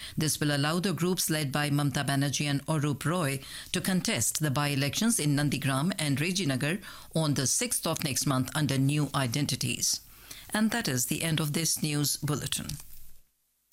This will allow the groups led by Mamta Banerjee and Arup Roy to contest the by-elections in Nandigram and Rajinagar on the 6th of next month under new identities. And that is the end of this news bulletin.